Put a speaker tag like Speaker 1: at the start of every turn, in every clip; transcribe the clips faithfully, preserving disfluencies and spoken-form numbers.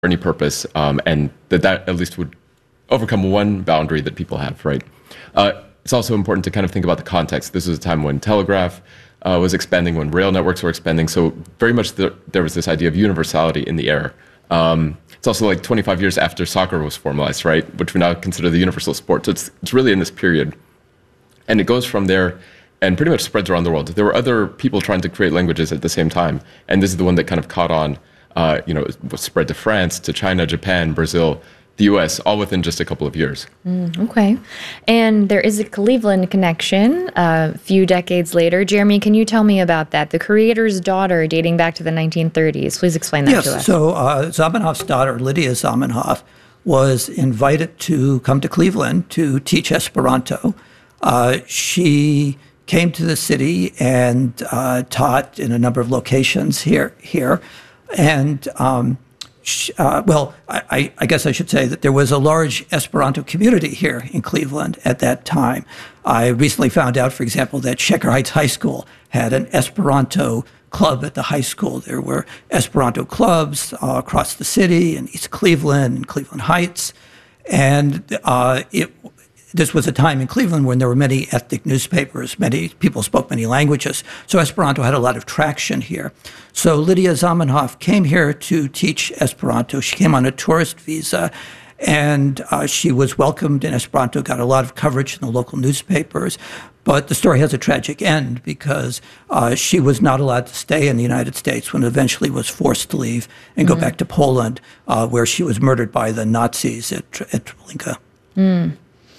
Speaker 1: any purpose, um, and that that at least would overcome one boundary that people have, right? Uh, it's also important to kind of think about the context. This was a time when telegraph uh, was expanding, when rail networks were expanding, so very much the, there was this idea of universality in the air. Um, it's also like twenty-five years after soccer was formalized, right, which we now consider the universal sport. So it's, it's really in this period. And it goes from there and pretty much spreads around the world. There were other people trying to create languages at the same time, and this is the one that kind of caught on. Uh, you know, it was spread to France, to China, Japan, Brazil, the U S, all within just a couple of years.
Speaker 2: Mm, okay. And there is a Cleveland connection uh, a few decades later. Jeremy, can you tell me about that? The creator's daughter dating back to the nineteen thirties. Please explain that
Speaker 3: yes,
Speaker 2: to us.
Speaker 3: So uh, Zamenhof's daughter, Lydia Zamenhof, was invited to come to Cleveland to teach Esperanto. Uh, she came to the city and uh, taught in a number of locations here. here. And, um, uh, well, I, I guess I should say that there was a large Esperanto community here in Cleveland at that time. I recently found out, for example, that Shaker Heights High School had an Esperanto club at the high school. There were Esperanto clubs uh, across the city in East Cleveland and Cleveland Heights. And uh, it This was a time in Cleveland when there were many ethnic newspapers, many people spoke many languages, so Esperanto had a lot of traction here. So Lydia Zamenhof came here to teach Esperanto. She came on a tourist visa, and uh, she was welcomed in Esperanto, got a lot of coverage in the local newspapers. But the story has a tragic end because uh, she was not allowed to stay in the United States when eventually was forced to leave and mm-hmm. go back to Poland, uh, where she was murdered by the Nazis at, at Treblinka.
Speaker 2: Mm.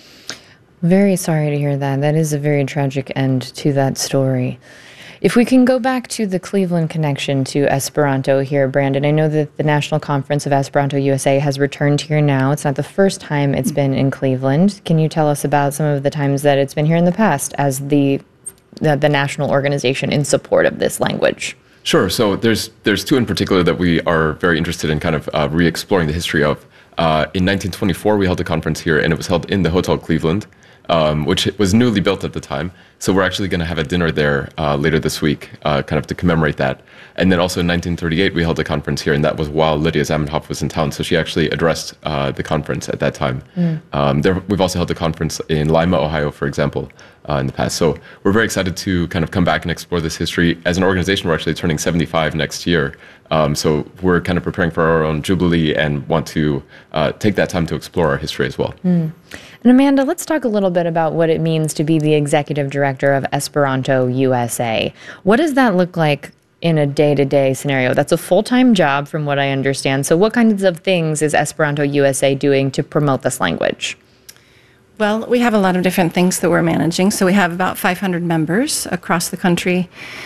Speaker 2: Very sorry to hear that. That is a very tragic end to that story. If we can go back to the Cleveland connection to Esperanto here, Brandon, I know that the National Conference of Esperanto U S A has returned here now. It's not the first time it's been in Cleveland. Can you tell us about some of the times that it's been here in the past as the the, the national organization in support of this language?
Speaker 1: Sure. So there's there's two in particular that we are very interested in kind of uh, re-exploring the history of. Uh, in nineteen twenty-four, we held a conference here, and it was held in the Hotel Cleveland, um, which was newly built at the time. So we're actually going to have a dinner there uh, later this week, uh, kind of to commemorate that. And then also in nineteen thirty-eight, we held a conference here, and that was while Lydia Zamenhof was in town. So she actually addressed uh, the conference at that time. Mm. Um, there, we've also held a conference in Lima, Ohio, for example, uh, in the past. So we're very excited to kind of come back and explore this history. As an organization, we're actually turning seventy-five next year. Um, so we're kind of preparing for our own Jubilee and want to uh, take that time to explore our history as well.
Speaker 2: Mm. And Amanda, let's talk a little bit about what it means to be the executive director of Esperanto U S A. What does that look like in a day-to-day scenario? That's a full-time job from what I understand. So what kinds of things is Esperanto U S A doing to promote this language?
Speaker 4: Well, we have a lot of different things that we're managing. So we have about five hundred members across the country.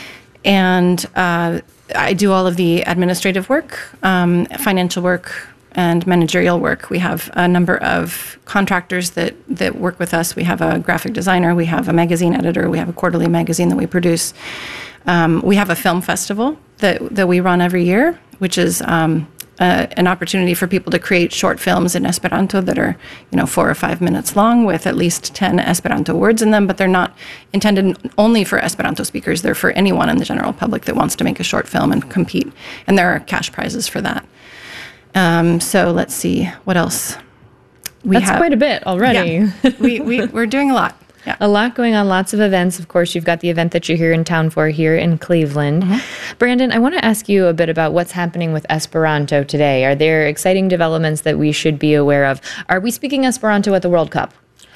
Speaker 4: And uh, I do all of the administrative work, um, financial work, and managerial work. We have a number of contractors that, that work with us. We have a graphic designer, we have a magazine editor, we have a quarterly magazine that we produce. Um, we have a film festival that, that we run every year, which is um, uh, an opportunity for people to create short films in Esperanto that are, you know, four or five minutes long with at least ten Esperanto words in them, but they're not intended only for Esperanto speakers. They're for anyone in the general public that wants to make a short film and compete. And there are cash prizes for that. Um, so let's see, what else?
Speaker 2: We That's have, quite a bit already.
Speaker 4: Yeah, we, we, we're doing a lot. Yeah.
Speaker 2: A lot going on, lots of events. Of course, you've got the event that you're here in town for here in Cleveland. Mm-hmm. Brandon, I want to ask you a bit about what's happening with Esperanto today. Are there exciting developments that we should be aware of? Are we speaking Esperanto at the World Cup?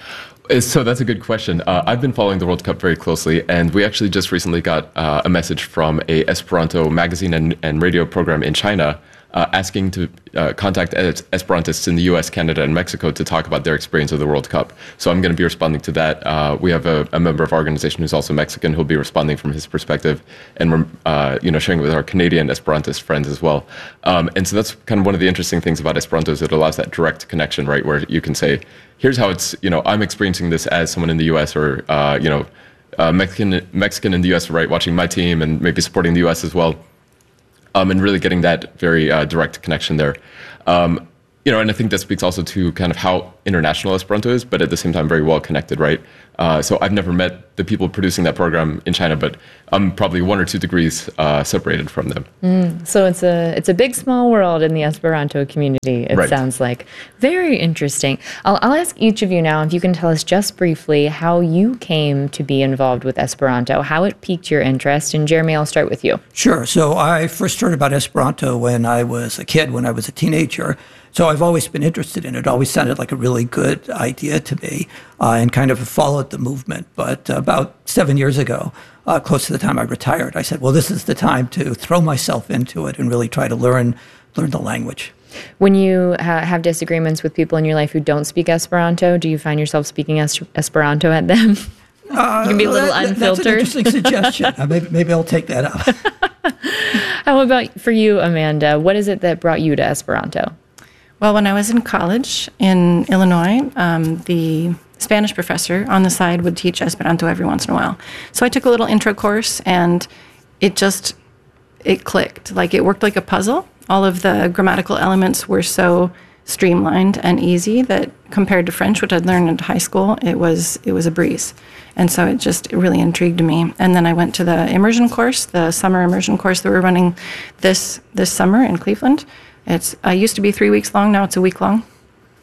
Speaker 1: So that's a good question. Uh, I've been following the World Cup very closely, and we actually just recently got uh, a message from a Esperanto magazine and, and radio program in China Uh, asking to uh, contact Esperantists in the U S, Canada, and Mexico to talk about their experience of the World Cup. So I'm going to be responding to that. Uh, we have a, a member of our organization who's also Mexican who'll be responding from his perspective, and we're uh, you know, sharing it with our Canadian Esperantist friends as well. Um, and so that's kind of one of the interesting things about Esperanto is it allows that direct connection, right, where you can say, here's how it's, you know, I'm experiencing this as someone in the U S or, uh, you know, uh, Mexican, Mexican in the U S, right, watching my team and maybe supporting the U S as well. Um, and really getting that very uh, direct connection there. Um, you know, and I think that speaks also to kind of how international Esperanto is, but at the same time very well connected, right? Uh, so I've never met the people producing that program in China, but I'm probably one or two degrees uh, separated from them.
Speaker 2: Mm, so it's a it's a big small world in the Esperanto community. It
Speaker 1: Right.
Speaker 2: sounds like very interesting. I'll, I'll ask each of you now if you can tell us just briefly how you came to be involved with Esperanto, how it piqued your interest. And Jeremy, I'll start with you.
Speaker 3: Sure. So I first heard about Esperanto when I was a kid, when I was a teenager. So I've always been interested in it. It always sounded like a really good idea to me, uh, and kind of followed the movement. But about seven years ago, uh, close to the time I retired, I said, well, this is the time to throw myself into it and really try to learn learn the language.
Speaker 2: When you ha- have disagreements with people in your life who don't speak Esperanto, do you find yourself speaking es- Esperanto at them?
Speaker 3: Uh,
Speaker 2: You can be a little
Speaker 3: that-
Speaker 2: unfiltered.
Speaker 3: That's an interesting suggestion. Uh, maybe, maybe I'll take that up.
Speaker 2: How about for you, Amanda? What is it that brought you to Esperanto?
Speaker 4: Well, when I was in college in Illinois, um, the Spanish professor on the side would teach Esperanto every once in a while. So I took a little intro course, and it just, it clicked. Like, it worked like a puzzle. All of the grammatical elements were so streamlined and easy that compared to French, which I'd learned in high school, it was it was a breeze. And so it just it really intrigued me. And then I went to the immersion course, the summer immersion course that we're running this this summer in Cleveland. It's uh, used to be three weeks long. Now it's a week long.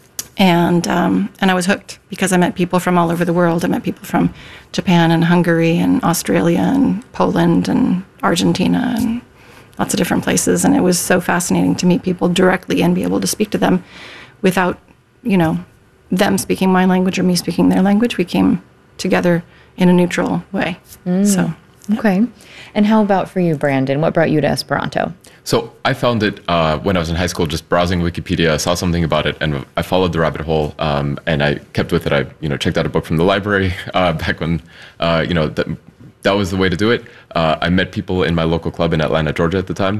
Speaker 4: And um, and I was hooked because I met people from all over the world. I met people from Japan and Hungary and Australia and Poland and Argentina and lots of different places. And it was so fascinating to meet people directly and be able to speak to them without, you know, them speaking my language or me speaking their language. We came together in a neutral way. Mm. So.
Speaker 2: Okay. And how about for you, Brandon? What brought you to Esperanto?
Speaker 1: So I found it uh, when I was in high school, just browsing Wikipedia. I saw something about it, and I followed the rabbit hole, um, and I kept with it. I, you know, checked out a book from the library uh, back when, uh, you know, that that was the way to do it. Uh, I met people in my local club in Atlanta, Georgia, at the time,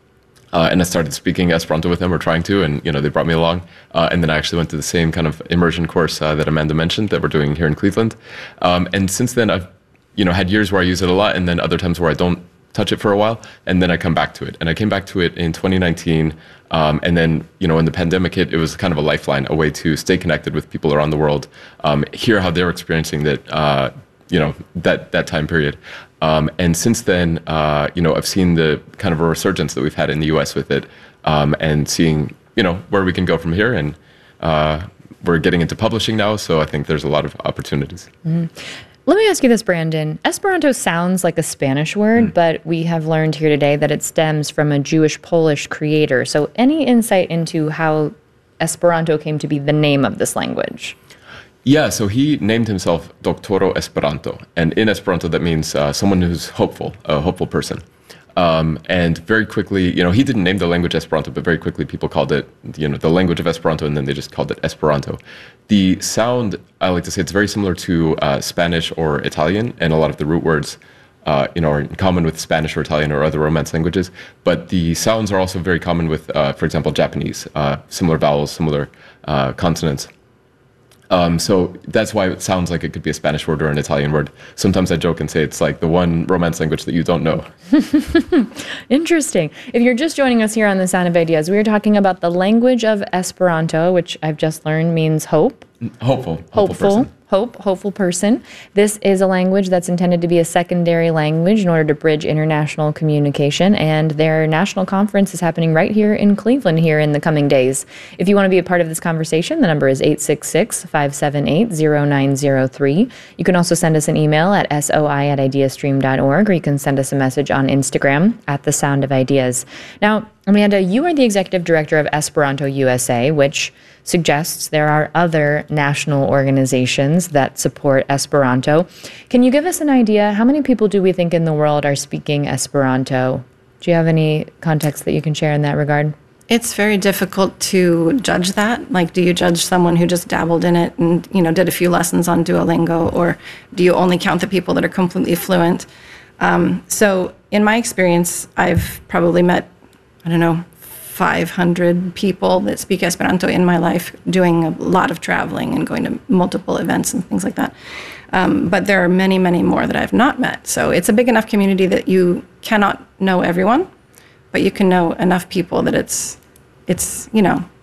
Speaker 1: uh, and I started speaking Esperanto with them, or trying to, and you know, they brought me along. Uh, and then I actually went to the same kind of immersion course uh, that Amanda mentioned that we're doing here in Cleveland. Um, and since then, I've, you know, had years where I use it a lot, and then other times where I don't touch it for a while, and then I come back to it. And I came back to it in twenty nineteen, um, and then, you know, when the pandemic hit, it was kind of a lifeline, a way to stay connected with people around the world, um, hear how they're experiencing that, uh, you know, that that time period. Um, and since then, uh, you know, I've seen the kind of a resurgence that we've had in the U S with it, um, and seeing, you know, where we can go from here. And uh, we're getting into publishing now, so I think there's a lot of opportunities.
Speaker 2: Mm. Let me ask you this, Brandon. Esperanto sounds like a Spanish word, mm. but we have learned here today that it stems from a Jewish-Polish creator. So any insight into how Esperanto came to be the name of this language?
Speaker 1: Yeah, so he named himself Doctoro Esperanto. And in Esperanto, that means uh, someone who's hopeful, a hopeful person. Um, and very quickly, you know, he didn't name the language Esperanto, but very quickly people called it, you know, the language of Esperanto, and then they just called it Esperanto. The sound, I like to say, it's very similar to uh, Spanish or Italian, and a lot of the root words, uh, you know, are in common with Spanish or Italian or other Romance languages. But the sounds are also very common with, uh, for example, Japanese, uh, similar vowels, similar uh, consonants. Um, so that's why it sounds like it could be a Spanish word or an Italian word. Sometimes I joke and say it's like the one Romance language that you don't know.
Speaker 2: Interesting. If you're just joining us here on The Sound of Ideas, we are talking about the language of Esperanto, which I've just learned means hope.
Speaker 1: Hopeful. Hopeful,
Speaker 2: Hopeful.
Speaker 1: person.
Speaker 2: Hope, hopeful person. This is a language that's intended to be a secondary language in order to bridge international communication, and their national conference is happening right here in Cleveland here in the coming days. If you want to be a part of this conversation, the number is eight six six, five seven eight, zero nine zero three. You can also send us an email at soi at ideastream dot org, or you can send us a message on Instagram at The Sound of Ideas. Now, Amanda, you are the executive director of Esperanto U S A, which suggests there are other national organizations that support Esperanto. Can you give us an idea? How many people do we think in the world are speaking Esperanto? Do you have any context that you can share in that regard?
Speaker 4: It's very difficult to judge that. Like, do you judge someone who just dabbled in it and, you know, did a few lessons on Duolingo, or do you only count the people that are completely fluent? Um, so in my experience, I've probably met, I don't know, five hundred people that speak Esperanto in my life, doing a lot of traveling and going to multiple events and things like that. Um, but there are many, many more that I've not met. So it's a big enough community that you cannot know everyone, but you can know enough people that it's, it's you know,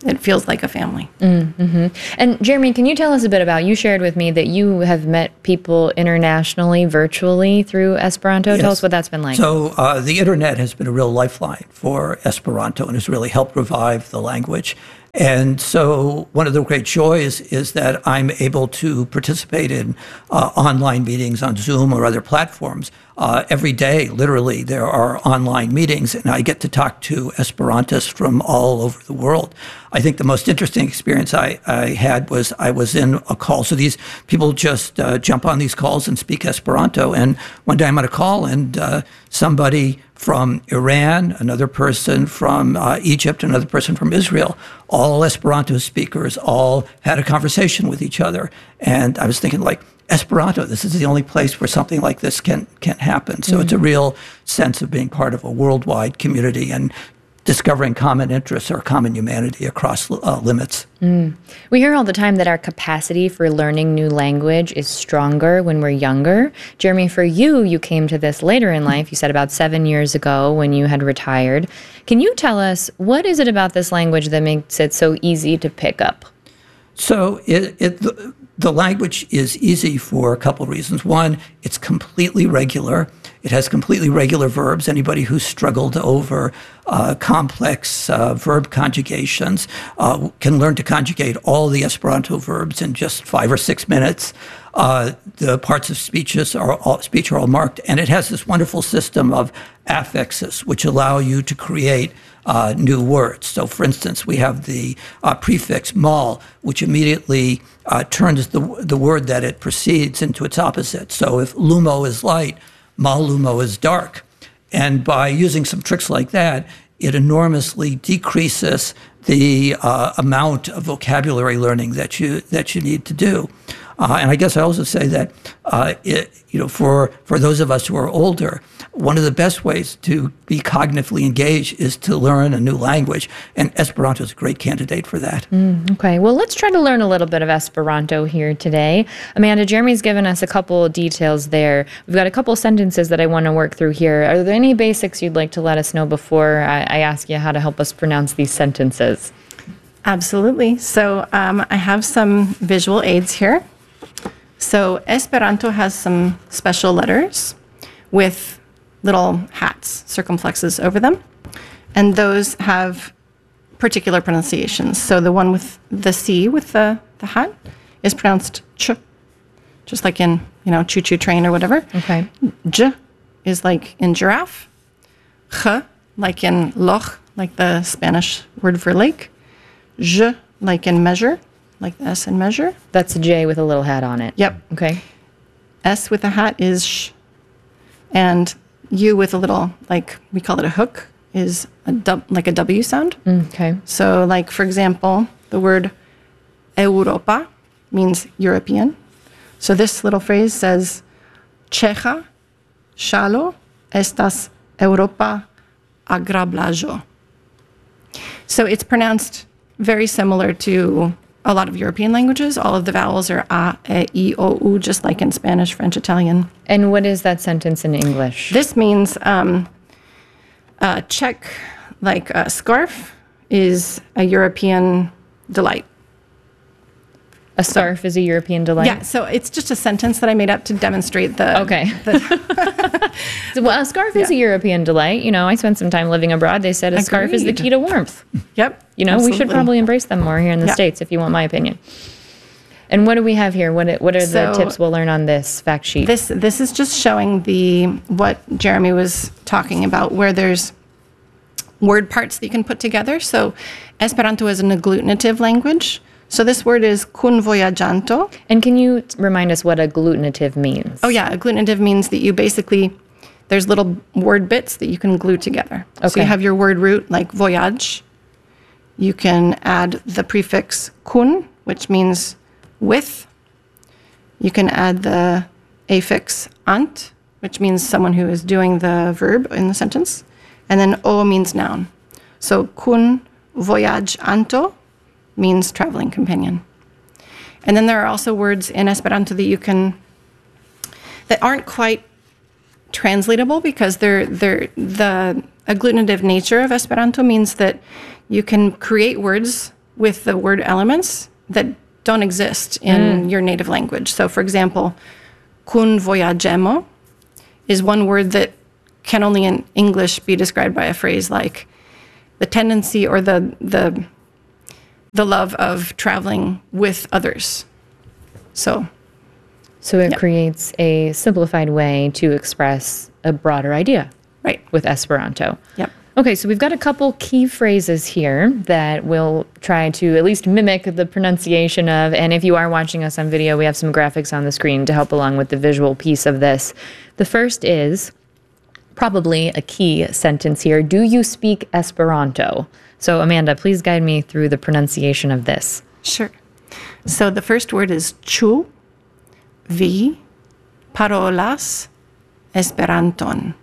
Speaker 4: it feels like a family.
Speaker 2: Mm-hmm. And Jeremy, can you tell us a bit about, you shared with me that you have met people internationally, virtually through Esperanto.
Speaker 3: Yes.
Speaker 2: Tell us what that's been like.
Speaker 3: So uh, the internet has been a real lifeline for Esperanto and has really helped revive the language. And so one of the great joys is that I'm able to participate in uh, online meetings on Zoom or other platforms. Uh, every day, literally, there are online meetings, and I get to talk to Esperantists from all over the world. I think the most interesting experience I, I had was I was in a call. So these people just uh, jump on these calls and speak Esperanto. And one day I'm on a call, and uh, somebody from Iran, another person from uh, Egypt, another person from Israel, all Esperanto speakers, all had a conversation with each other. And I was thinking, like, Esperanto, this is the only place where something like this can can happen. So mm-hmm. it's a real sense of being part of a worldwide community and discovering common interests or common humanity across uh, limits.
Speaker 2: Mm. We hear all the time that our capacity for learning new language is stronger when we're younger. Jeremy, for you, you came to this later in life. You said about seven years ago when you had retired. Can you tell us, what is it about this language that makes it so easy to pick up?
Speaker 3: So it, it the, the language is easy for a couple of reasons. One, it's completely regular. It has completely regular verbs. Anybody who's struggled over uh, complex uh, verb conjugations uh, can learn to conjugate all the Esperanto verbs in just five or six minutes. Uh, the parts of speeches are all, speech are all marked, and it has this wonderful system of affixes, which allow you to create uh, new words. So, for instance, we have the uh, prefix mal, which immediately uh, turns the the word that it precedes into its opposite. So, if lumo is light, malumo is dark. And by using some tricks like that, it enormously decreases the uh, amount of vocabulary learning that you that you need to do. Uh, and I guess I also say that, uh, it, you know, for, for those of us who are older, one of the best ways to be cognitively engaged is to learn a new language. And Esperanto is a great candidate for that.
Speaker 2: Mm, okay. Well, let's try to learn a little bit of Esperanto here today. Amanda, Jeremy's given us a couple of details there. We've got a couple sentences that I want to work through here. Are there any basics you'd like to let us know before I, I ask you how to help us pronounce these sentences?
Speaker 4: Absolutely. So um, I have some visual aids here. So Esperanto has some special letters with little hats, circumflexes over them, and those have particular pronunciations. So the one with the C with the, the hat is pronounced ch, just like in, you know, choo-choo train or whatever.
Speaker 2: Okay.
Speaker 4: J is like in giraffe. Ch, like in loch, like the Spanish word for lake. J, like in measure, like the S in measure.
Speaker 2: That's a J with a little hat on it.
Speaker 4: Yep.
Speaker 2: Okay.
Speaker 4: S with a hat is sh. And U with a little, like, we call it a hook, is a dub, like a W sound.
Speaker 2: Okay.
Speaker 4: So, like, for example, the word Europa means European. So this little phrase says, Cecha, Shalo, estas Europa agrablaĵo. So it's pronounced very similar to a lot of European languages. All of the vowels are a, e, i, o, u, just like in Spanish, French, Italian.
Speaker 2: And what is that sentence in English?
Speaker 4: This means um, uh, Czech, like a scarf, is a European delight.
Speaker 2: A scarf so, is a European delight?
Speaker 4: Yeah, so it's just a sentence that I made up to demonstrate the...
Speaker 2: Okay.
Speaker 4: The
Speaker 2: so, well, a scarf is yeah. a European delight. You know, I spent some time living abroad. They said a Agreed. Scarf is the key to warmth.
Speaker 4: Yep.
Speaker 2: You know,
Speaker 4: absolutely.
Speaker 2: We should probably embrace them more here in the yeah. States, if you want my opinion. And what do we have here? What What are so, the tips we'll learn on this fact sheet?
Speaker 4: This This is just showing the what Jeremy was talking about, where there's word parts that you can put together. So Esperanto is an agglutinative language. So this word is kunvojaĝanto.
Speaker 2: And can you remind us what agglutinative means?
Speaker 4: Oh, yeah. Agglutinative means that you basically, there's little word bits that you can glue together. Okay. So you have your word root, like voyage. You can add the prefix kun, which means with. You can add the affix ant, which means someone who is doing the verb in the sentence. And then o means noun. So kun vojaĝanto means traveling companion. And then there are also words in Esperanto that you can, that aren't quite translatable because they're, they're, the agglutinative nature of Esperanto means that you can create words with the word elements that don't exist in mm. your native language. So, for example, kun voyagemo is one word that can only in English be described by a phrase like the tendency or the the the love of traveling with others. So,
Speaker 2: so it
Speaker 4: yeah.
Speaker 2: creates a simplified way to express a broader idea,
Speaker 4: right?
Speaker 2: With Esperanto.
Speaker 4: Yep.
Speaker 2: Okay, so we've got a couple key phrases here that we'll try to at least mimic the pronunciation of. And if you are watching us on video, we have some graphics on the screen to help along with the visual piece of this. The first is probably a key sentence here. Do you speak Esperanto? So Amanda, please guide me through the pronunciation of this.
Speaker 4: Sure. So the first word is ĉu vi parolas Esperanton?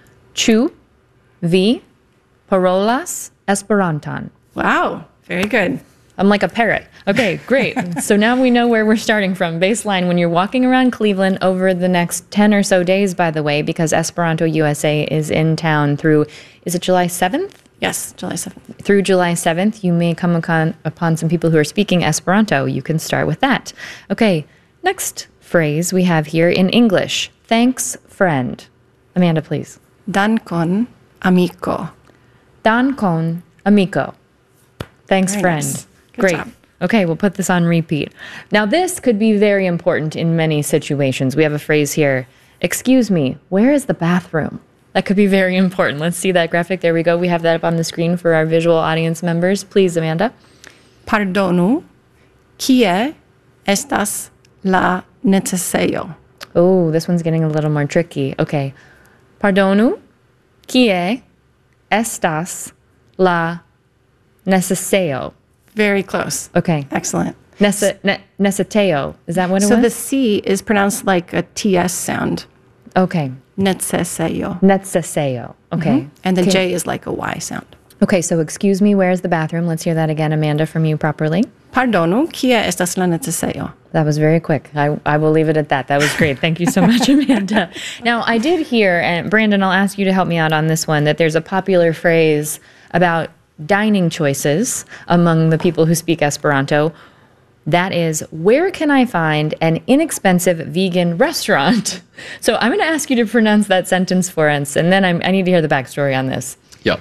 Speaker 2: Ĉu vi parolas Esperanton?
Speaker 4: Wow, very good.
Speaker 2: I'm like a parrot. Okay, great. So now we know where we're starting from. Baseline, when you're walking around Cleveland over the next ten or so days, by the way, because Esperanto U S A is in town through, is it July seventh?
Speaker 4: Yes, July seventh.
Speaker 2: Through July seventh, you may come upon, upon some people who are speaking Esperanto. You can start with that. Okay, next phrase we have here in English. Thanks, friend. Amanda, please.
Speaker 4: Dankon, amico.
Speaker 2: Dankon, amico. Thanks,
Speaker 4: Very
Speaker 2: friend.
Speaker 4: Nice. Good
Speaker 2: Great.
Speaker 4: job.
Speaker 2: Okay, we'll put this on repeat. Now, this could be very important in many situations. We have a phrase here. Excuse me, where is the bathroom? That could be very important. Let's see that graphic. There we go. We have that up on the screen for our visual audience members. Please, Amanda.
Speaker 4: Pardonu, kie estas la necesejo?
Speaker 2: Oh, this one's getting a little more tricky. Okay. Pardonu, kie estas la necesejo?
Speaker 4: Very close.
Speaker 2: Okay.
Speaker 4: Excellent.
Speaker 2: Nece- ne- necesiteo. Is that what it
Speaker 4: so
Speaker 2: was?
Speaker 4: the C is pronounced like a T S sound.
Speaker 2: Okay.
Speaker 4: Necesejo.
Speaker 2: Neceseo. Okay.
Speaker 4: Mm-hmm. And the
Speaker 2: Okay.
Speaker 4: J is like a Y sound.
Speaker 2: Okay, so excuse me, where's the bathroom? Let's hear that again, Amanda, from you properly.
Speaker 4: Pardonu, kie estas la necesejo?
Speaker 2: That was very quick. I, I will leave it at that. That was great. Thank you so much, Amanda. Now, I did hear, and Brandon, I'll ask you to help me out on this one, that there's a popular phrase about dining choices among the people who speak Esperanto. That is, where can I find an inexpensive vegan restaurant? So I'm going to ask you to pronounce that sentence for us, and then I'm, I need to hear the backstory on this.
Speaker 1: Yeah.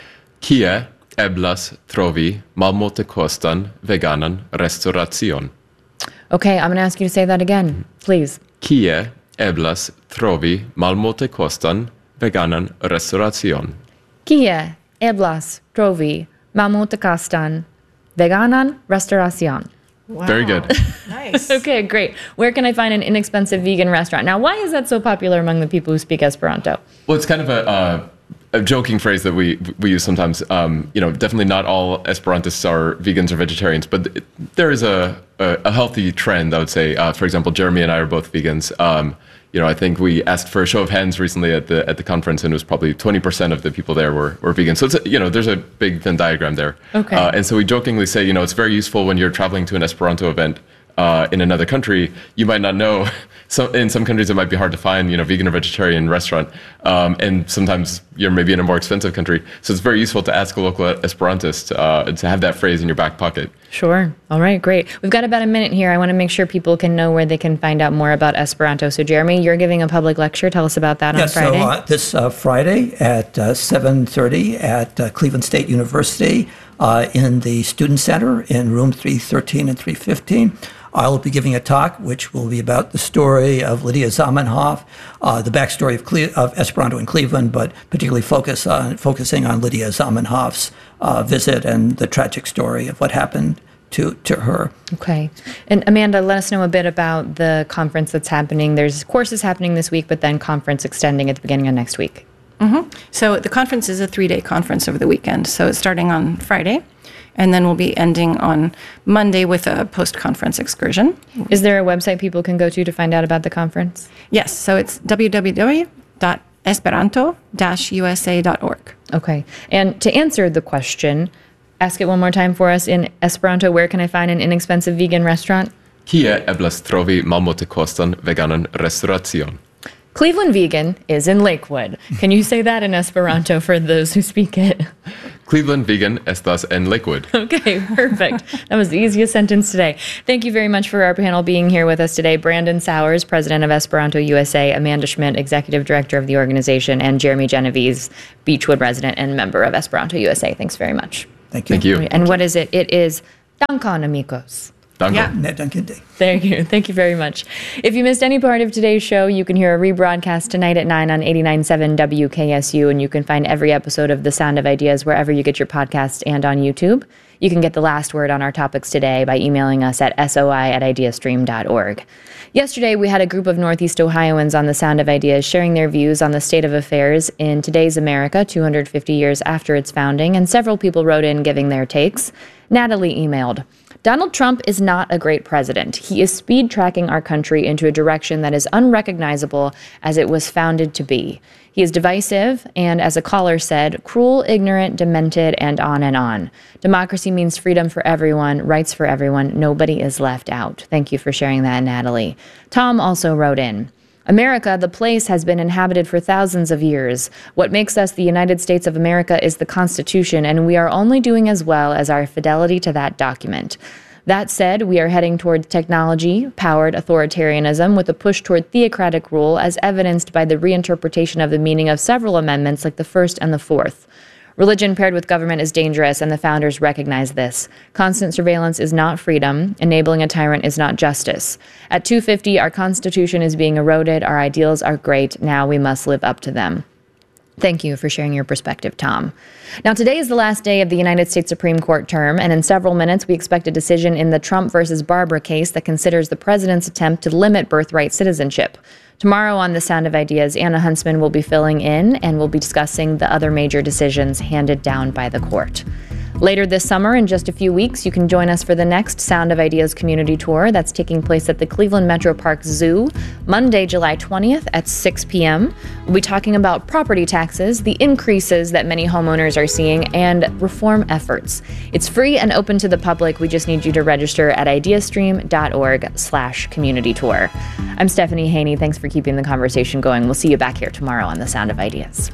Speaker 1: Kie eblas trovi malmultekostan veganan restauracion?
Speaker 2: Okay, I'm going to ask you to say that again, please.
Speaker 1: Kie eblas trovi malmultekostan veganan restauracion?
Speaker 2: Kie eblas trovi malmultekostan veganan restauracion?
Speaker 4: Wow.
Speaker 1: Very good.
Speaker 4: Nice.
Speaker 2: Okay, great. Where can I find an inexpensive vegan restaurant? Now, why is that so popular among the people who speak Esperanto?
Speaker 1: Well, it's kind of a, uh, a joking phrase that we we use sometimes. Um, you know, definitely not all Esperantists are vegans or vegetarians, but it, there is a, a, a healthy trend, I would say. Uh, for example, Jeremy and I are both vegans. Um, you know, I think we asked for a show of hands recently at the at the conference, and it was probably twenty percent of the people there were, were vegan. So, it's a, you know, there's a big Venn diagram there.
Speaker 2: Okay.
Speaker 1: Uh, and so we jokingly say, you know, it's very useful when you're traveling to an Esperanto event uh, in another country. You might not know, some, in some countries it might be hard to find, you know, vegan or vegetarian restaurant. Um, and sometimes you're maybe in a more expensive country. So it's very useful to ask a local Esperantist uh, to have that phrase in your back pocket.
Speaker 2: Sure. All right, great. We've got about a minute here. I want to make sure people can know where they can find out more about Esperanto. So, Jeremy, you're giving a public lecture. Tell us about that on
Speaker 3: yes,
Speaker 2: Friday.
Speaker 3: so uh, this uh, Friday at uh, seven thirty at uh, Cleveland State University uh, in the Student Center in room three thirteen and three fifteen. I'll be giving a talk which will be about the story of Lydia Zamenhof, uh, the backstory of, Cle- of Esperanto in Cleveland, but particularly focus on focusing on Lydia Zamenhof's uh, visit and the tragic story of what happened to, to her.
Speaker 2: Okay. And Amanda, let us know a bit about the conference that's happening. There's courses happening this week, but then conference extending at the beginning of next week.
Speaker 4: Mm-hmm. So the conference is a three-day conference over the weekend. So it's starting on Friday, and then we'll be ending on Monday with a post-conference excursion.
Speaker 2: Is there a website people can go to to find out about the conference?
Speaker 4: Yes, so it's w w w dot esperanto dash u s a dot org.
Speaker 2: Okay. And to answer the question, ask it one more time for us in Esperanto. Where can I find an inexpensive vegan restaurant?
Speaker 1: Kie eblas trovi malmultekostan veganan restauracion?
Speaker 2: Cleveland Vegan is in Lakewood. Can you say that in Esperanto for those who speak it?
Speaker 1: Cleveland vegan estas en Lakewood.
Speaker 2: Okay, perfect. That was the easiest sentence today. Thank you very much for our panel being here with us today. Brandon Sowers, president of Esperanto U S A, Amanda Schmidt, executive director of the organization, and Jeremy Genovese, Beechwood resident and member of Esperanto U S A. Thanks very much.
Speaker 3: Thank you.
Speaker 1: Thank you.
Speaker 2: And what is it? It is Dankon, amigos.
Speaker 1: Danke.
Speaker 4: Yeah.
Speaker 3: Ne, danke dir.
Speaker 2: Thank you. Thank you very much. If you missed any part of today's show, you can hear a rebroadcast tonight at nine on eighty-nine point seven W K S U, and you can find every episode of The Sound of Ideas wherever you get your podcasts and on YouTube. You can get the last word on our topics today by emailing us at soi at ideastream dot org. Yesterday, we had a group of Northeast Ohioans on The Sound of Ideas sharing their views on the state of affairs in today's America, two hundred fifty years after its founding, and several people wrote in giving their takes. Natalie emailed, Donald Trump is not a great president. He is speed tracking our country into a direction that is unrecognizable as it was founded to be. He is divisive and, as a caller said, cruel, ignorant, demented, and on and on. Democracy means freedom for everyone, rights for everyone. Nobody is left out. Thank you for sharing that, Natalie. Tom also wrote in, America, the place, has been inhabited for thousands of years. What makes us the United States of America is the Constitution, and we are only doing as well as our fidelity to that document. That said, we are heading toward technology-powered authoritarianism with a push toward theocratic rule, as evidenced by the reinterpretation of the meaning of several amendments like the First and the Fourth. Religion paired with government is dangerous, and the founders recognize this. Constant surveillance is not freedom. Enabling a tyrant is not justice. At two fifty, our Constitution is being eroded. Our ideals are great. Now we must live up to them. Thank you for sharing your perspective, Tom. Now, today is the last day of the United States Supreme Court term, and in several minutes, we expect a decision in the Trump versus Barbara case that considers the president's attempt to limit birthright citizenship. Tomorrow on The Sound of Ideas, Anna Huntsman will be filling in, and we'll be discussing the other major decisions handed down by the court. Later this summer, in just a few weeks, you can join us for the next Sound of Ideas community tour that's taking place at the Cleveland Metro Park Zoo, Monday, July twentieth at six p.m. We'll be talking about property taxes, the increases that many homeowners are seeing, and reform efforts. It's free and open to the public. We just need you to register at ideastream.org slash community tour. I'm Stephanie Haney. Thanks for keeping the conversation going. We'll see you back here tomorrow on The Sound of Ideas.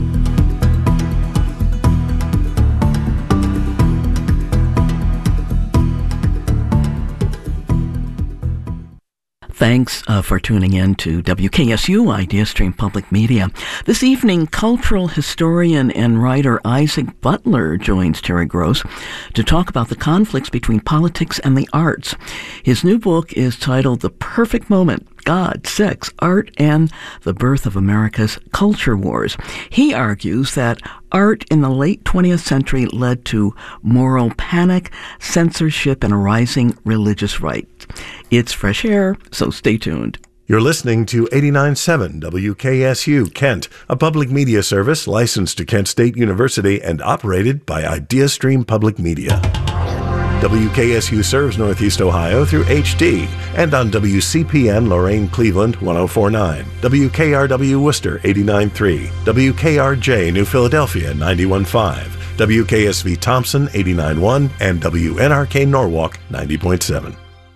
Speaker 5: Thanks uh, for tuning in to W K S U IdeaStream Public Media. This evening, cultural historian and writer Isaac Butler joins Terry Gross to talk about the conflicts between politics and the arts. His new book is titled The Perfect Moment, God, Sex, Art, and the Birth of America's Culture Wars. He argues that art in the late twentieth century led to moral panic, censorship, and a rising religious right. It's fresh air, so stay tuned.
Speaker 6: You're listening to eighty-nine point seven W K S U Kent, a public media service licensed to Kent State University and operated by IdeaStream Public Media. W K S U serves Northeast Ohio through H D and on W C P N Lorain Cleveland one oh four point nine, W K R W Worcester eighty-nine point three, W K R J New Philadelphia ninety-one point five, W K S V Thompson eighty-nine point one, and W N R K Norwalk ninety point seven.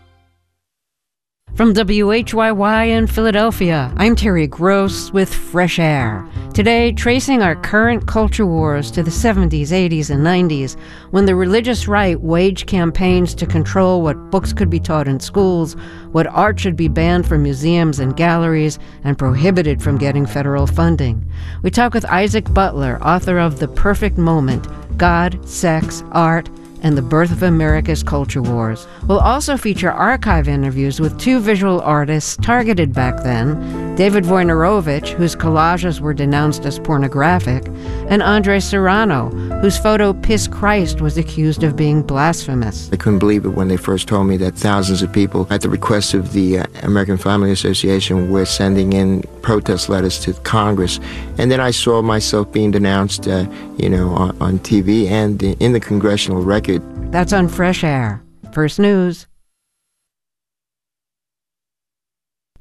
Speaker 7: From W H Y Y in Philadelphia, I'm Terry Gross with Fresh Air. Today, tracing our current culture wars to the seventies, eighties, and nineties, when the religious right waged campaigns to control what books could be taught in schools, what art should be banned from museums and galleries, and prohibited from getting federal funding. We talk with Isaac Butler, author of The Perfect Moment, God, Sex, Art, and the Birth of America's Culture Wars. We'll also feature archive interviews with two visual artists targeted back then, David Wojnarowicz, whose collages were denounced as pornographic, and Andre Serrano, whose photo Piss Christ was accused of being blasphemous.
Speaker 8: I couldn't believe it when they first told me that thousands of people, at the request of the uh, American Family Association, were sending in protest letters to Congress. And then I saw myself being denounced, uh, you know, on, on T V and in the congressional record.
Speaker 7: That's on Fresh Air. First News.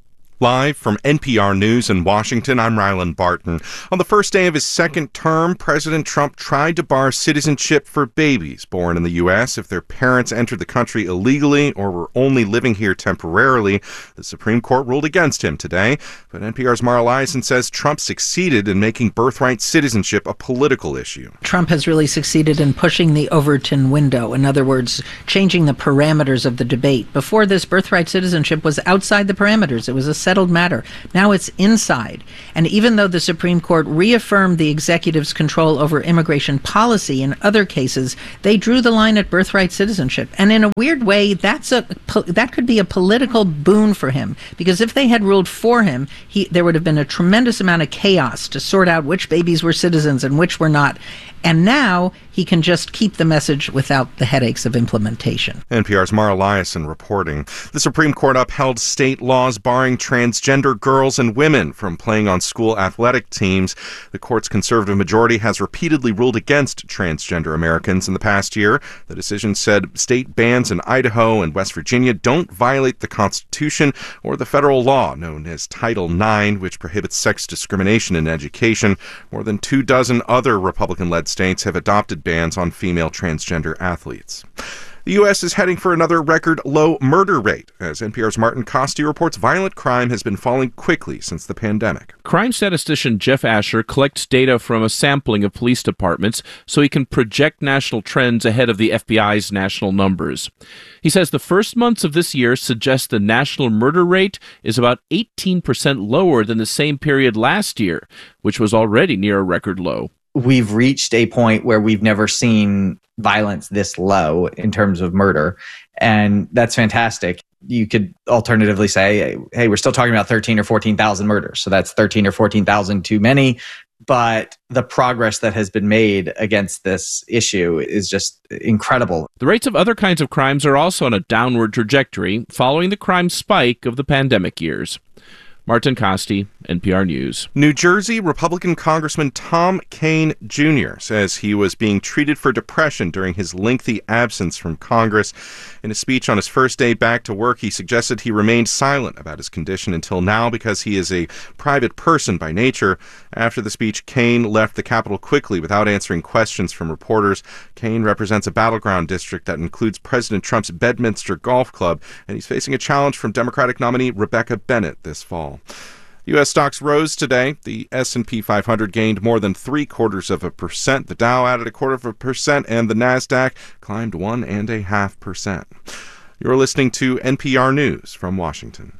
Speaker 9: Live from N P R News in Washington, I'm Rylan Barton. On the first day of his second term, President Trump tried to bar citizenship for babies born in the U S if their parents entered the country illegally or were only living here temporarily. The Supreme Court ruled against him today, but N P R's Mara Liasson says Trump succeeded in making birthright citizenship a political issue.
Speaker 10: Trump has really succeeded in pushing the Overton window. In other words, changing the parameters of the debate. Before this, birthright citizenship was outside the parameters. It was a settled matter. Now it's inside. And even though the Supreme Court reaffirmed the executive's control over immigration policy in other cases, they drew the line at birthright citizenship. And in a weird way, that's a that could be a political boon for him, because if they had ruled for him, he there would have been a tremendous amount of chaos to sort out which babies were citizens and which were not. And now he can just keep the message without the headaches of implementation.
Speaker 9: N P R's Mara Liasson reporting. The Supreme Court upheld state laws barring transgender girls and women from playing on school athletic teams. The court's conservative majority has repeatedly ruled against transgender Americans in the past year. The decision said state bans in Idaho and West Virginia don't violate the Constitution or the federal law known as Title nine, which prohibits sex discrimination in education. More than two dozen other Republican-led states have adopted bans on female transgender athletes. The U S is heading for another record low murder rate. As N P R's Martin Costi reports, violent crime has been falling quickly since the pandemic.
Speaker 11: Crime statistician Jeff Asher collects data from a sampling of police departments so he can project national trends ahead of the F B I's national numbers. He says the first months of this year suggest the national murder rate is about eighteen percent lower than the same period last year, which was already near a record low.
Speaker 12: We've reached a point where we've never seen violence this low in terms of murder, and that's fantastic. You could alternatively say, hey, we're still talking about thirteen or fourteen thousand murders, so that's thirteen or fourteen thousand too many, but the progress that has been made against this issue is just incredible.
Speaker 11: The rates of other kinds of crimes are also on a downward trajectory following the crime spike of the pandemic years. Martin Costi, N P R News.
Speaker 9: New Jersey Republican Congressman Tom Kean Junior says he was being treated for depression during his lengthy absence from Congress. In a speech on his first day back to work, he suggested he remained silent about his condition until now because he is a private person by nature. After the speech, Kean left the Capitol quickly without answering questions from reporters. Kean represents a battleground district that includes President Trump's Bedminster Golf Club, and he's facing a challenge from Democratic nominee Rebecca Bennett this fall. U S stocks rose today. The S and P five hundred gained more than three quarters of a percent. The Dow added a quarter of a percent, and the Nasdaq climbed one and a half percent. You're listening to N P R News from Washington.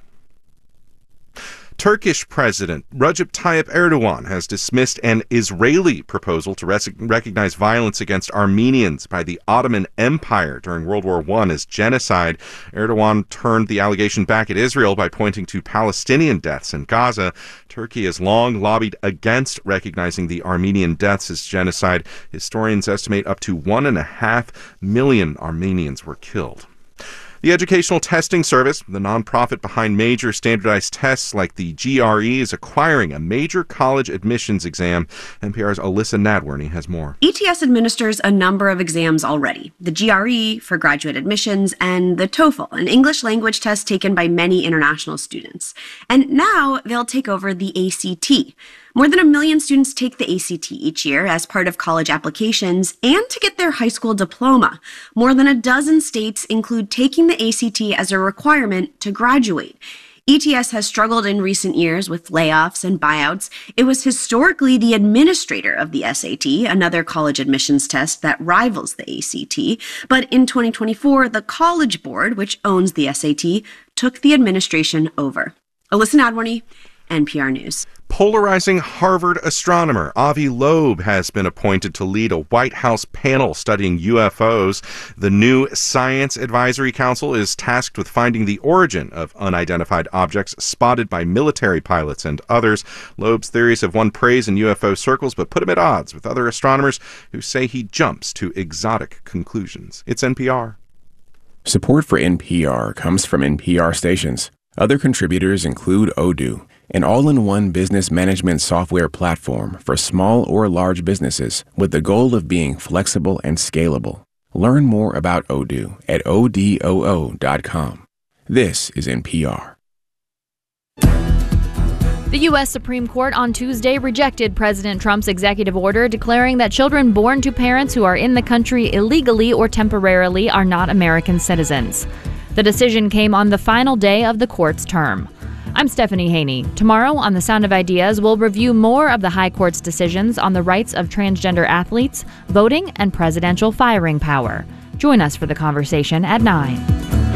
Speaker 9: Turkish President Recep Tayyip Erdogan has dismissed an Israeli proposal to res- recognize violence against Armenians by the Ottoman Empire during World War One as genocide. Erdogan turned the allegation back at Israel by pointing to Palestinian deaths in Gaza. Turkey has long lobbied against recognizing the Armenian deaths as genocide. Historians estimate up to one and a half million Armenians were killed. The Educational Testing Service, the nonprofit behind major standardized tests like the G R E, is acquiring a major college admissions exam. N P R's Alyssa Nadworny has more.
Speaker 13: E T S administers a number of exams already. The G R E for graduate admissions and the TOEFL, an English language test taken by many international students. And now they'll take over the A C T. More than a million students take the A C T each year as part of college applications and to get their high school diploma. More than a dozen states include taking the A C T as a requirement to graduate. E T S has struggled in recent years with layoffs and buyouts. It was historically the administrator of the S A T, another college admissions test that rivals the A C T. But in twenty twenty-four, the College Board, which owns the S A T, took the administration over. Alyssa Nadworny, N P R News.
Speaker 9: Polarizing Harvard astronomer Avi Loeb has been appointed to lead a White House panel studying U F Os. The new Science Advisory Council is tasked with finding the origin of unidentified objects spotted by military pilots and others. Loeb's theories have won praise in U F O circles, but put him at odds with other astronomers who say he jumps to exotic conclusions. It's N P R.
Speaker 14: Support for N P R comes from N P R stations. Other contributors include Odoo, an all-in-one business management software platform for small or large businesses with the goal of being flexible and scalable. Learn more about Odoo at O D O O dot com. This is N P R.
Speaker 15: The U S Supreme Court on Tuesday rejected President Trump's executive order declaring that children born to parents who are in the country illegally or temporarily are not American citizens. The decision came on the final day of the court's term. I'm Stephanie Haney. Tomorrow on The Sound of Ideas, we'll review more of the High Court's decisions on the rights of transgender athletes, voting, and presidential firing power. Join us for the conversation at nine.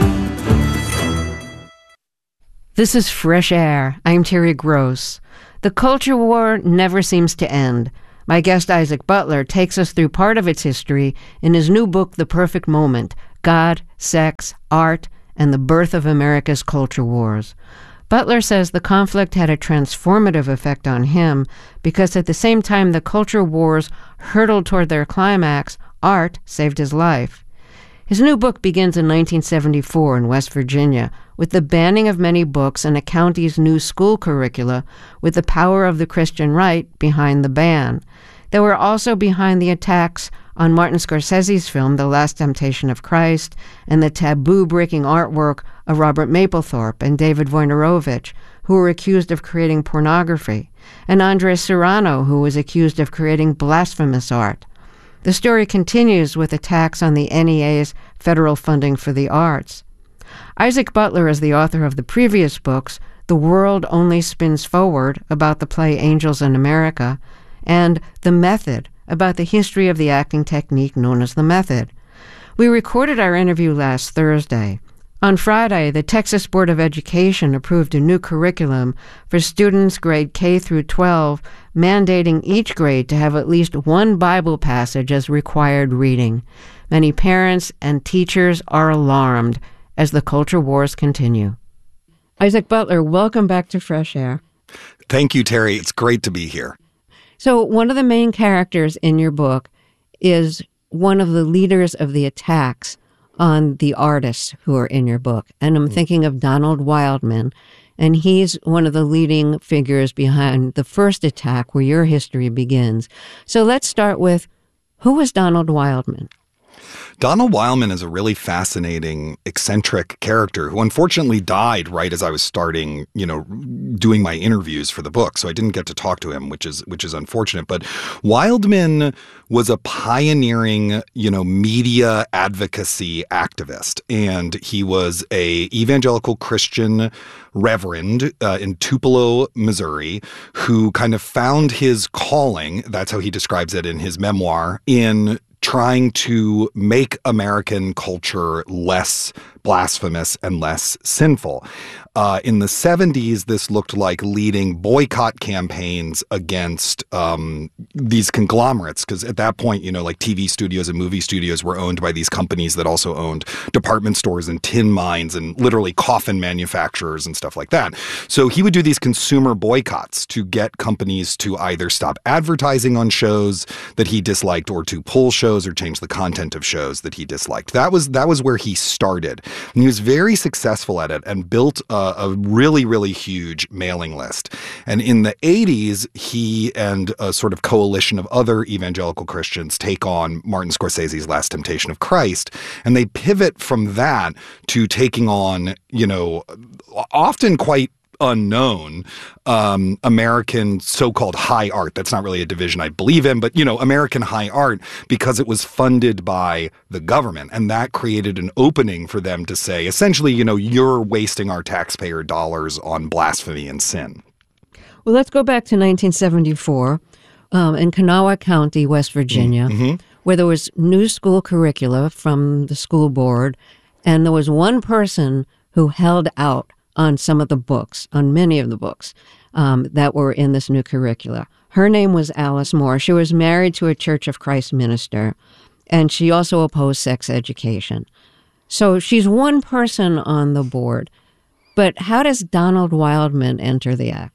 Speaker 7: This is Fresh Air. I'm Terry Gross. The culture war never seems to end. My guest Isaac Butler takes us through part of its history in his new book, The Perfect Moment: God, Sex, Art, and the Birth of America's Culture Wars. Butler says the conflict had a transformative effect on him because at the same time the culture wars hurtled toward their climax, art saved his life. His new book begins in nineteen seventy-four in West Virginia with the banning of many books and a county's new school curricula with the power of the Christian right behind the ban. They were also behind the attacks on Martin Scorsese's film The Last Temptation of Christ and the taboo-breaking artwork of Robert Mapplethorpe and David Wojnarowicz, who were accused of creating pornography, and Andres Serrano, who was accused of creating blasphemous art. The story continues with attacks on the N E A's federal funding for the arts. Isaac Butler is the author of the previous books, The World Only Spins Forward, about the play Angels in America, and The Method, about the history of the acting technique known as the method. We recorded our interview last Thursday. On Friday, the Texas Board of Education approved a new curriculum for students grade K through twelve, mandating each grade to have at least one Bible passage as required reading. Many parents and teachers are alarmed as the culture wars continue. Isaac Butler, welcome back to Fresh Air.
Speaker 16: Thank you, Terry. It's great to be here.
Speaker 7: So one of the main characters in your book is one of the leaders of the attacks on the artists who are in your book. And I'm thinking of Donald Wildman, and he's one of the leading figures behind the first attack where your history begins. So let's start with, who was Donald Wildman?
Speaker 16: Donald Wildman is a really fascinating, eccentric character who unfortunately died right as I was starting, you know, doing my interviews for the book. So I didn't get to talk to him, which is which is unfortunate. But Wildman was a pioneering, you know, media advocacy activist. And he was a evangelical Christian reverend uh, in Tupelo, Missouri, who kind of found his calling, that's how he describes it in his memoir, in trying to make American culture less blasphemous and less sinful. Uh, in the seventies, this looked like leading boycott campaigns against um, these conglomerates, because at that point, you know, like T V studios and movie studios were owned by these companies that also owned department stores and tin mines and literally coffin manufacturers and stuff like that. So he would do these consumer boycotts to get companies to either stop advertising on shows that he disliked or to pull shows or change the content of shows that he disliked. That was that was where he started. And he was very successful at it and built a, a really, really huge mailing list. And in the eighties, he and a sort of coalition of other evangelical Christians take on Martin Scorsese's Last Temptation of Christ. And they pivot from that to taking on, you know, often quite unknown um, American so-called high art. That's not really a division I believe in, but, you know, American high art, because it was funded by the government. And that created an opening for them to say, essentially, you know, you're wasting our taxpayer dollars on blasphemy and sin.
Speaker 7: Well, let's go back to nineteen seventy-four um, in Kanawha County, West Virginia, mm-hmm. where there was new school curricula from the school board, and there was one person who held out on some of the books, on many of the books um, that were in this new curricula. Her name was Alice Moore. She was married to a Church of Christ minister, and she also opposed sex education. So she's one person on the board. But how does Donald Wildman enter the act?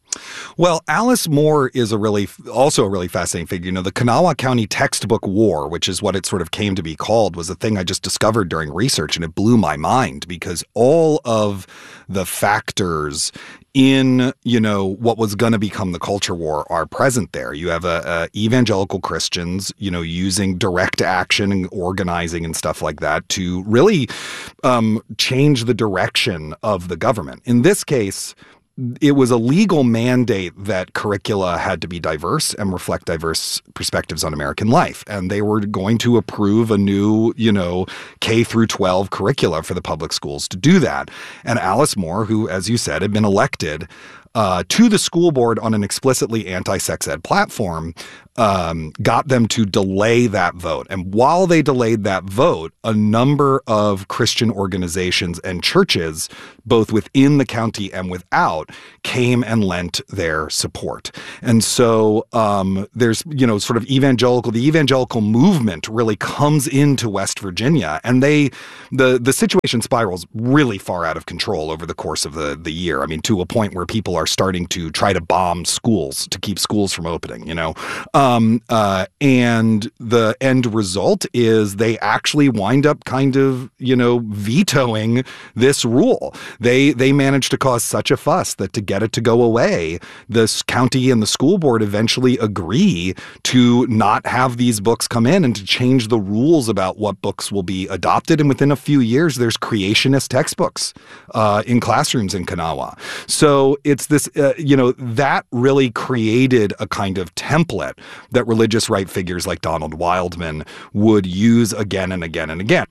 Speaker 16: Well, Alice Moore is a really, also a really fascinating figure. You know, the Kanawha County textbook war, which is what it sort of came to be called, was a thing I just discovered during research, and it blew my mind because all of the factors in, you know, what was going to become the culture war are present there. You have a, a evangelical Christians, you know, using direct action and organizing and stuff like that to really um, change the direction of the government. In this case, it was a legal mandate that curricula had to be diverse and reflect diverse perspectives on American life. And they were going to approve a new, you know, K through twelve curricula for the public schools to do that. And Alice Moore, who, as you said, had been elected Uh, to the school board on an explicitly anti-sex ed platform, um, got them to delay that vote. And while they delayed that vote, a number of Christian organizations and churches, both within the county and without, came and lent their support. And so um, there's, you know, sort of evangelical, the evangelical movement really comes into West Virginia, and they, the the situation spirals really far out of control over the course of the, the year. I mean, to a point where people are starting to try to bomb schools to keep schools from opening, you know. Um, uh, and the end result is they actually wind up kind of, you know, vetoing this rule. They they managed to cause such a fuss that to get it to go away, this county and the school board eventually agree to not have these books come in and to change the rules about what books will be adopted. And within a few years, there's creationist textbooks uh, in classrooms in Kanawha. So it's this, uh, you know, that really created a kind of template that religious right figures like Donald Wildman would use again and again and again.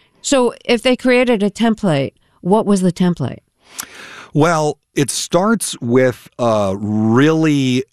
Speaker 7: So if they created a template, what was the template?
Speaker 16: Well, it starts with a really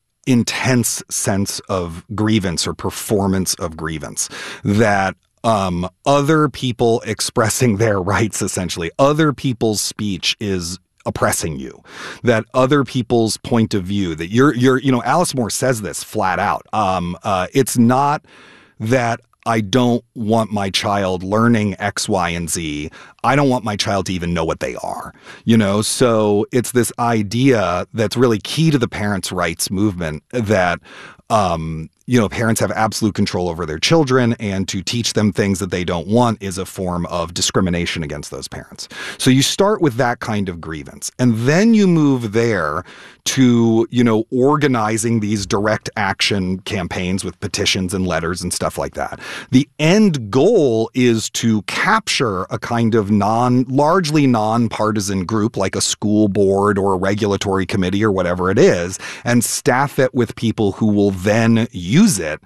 Speaker 16: intense sense of grievance or performance of grievance that um, other people expressing their rights, essentially, other people's speech is oppressing you, that other people's point of view, that you're, you're, you know, Alice Moore says this flat out. Um, uh, it's not that I don't want my child learning X, Y, and Z. I don't want my child to even know what they are, you know? So it's this idea that's really key to the parents' rights movement that, um, you know, parents have absolute control over their children, and to teach them things that they don't want is a form of discrimination against those parents. So you start with that kind of grievance, and then you move there to, you know, organizing these direct action campaigns with petitions and letters and stuff like that. The end goal is to capture a kind of non, largely nonpartisan group like a school board or a regulatory committee or whatever it is, and staff it with people who will then use it